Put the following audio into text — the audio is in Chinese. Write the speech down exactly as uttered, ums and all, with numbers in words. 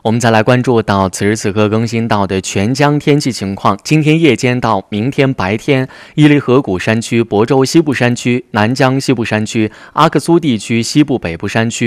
我们再来关注到此时此刻更新到的全疆天气情况。今天夜间到明天白天，伊犁河谷山区、亳州西部山区、南疆西部山区、阿克苏地区西部北部山区、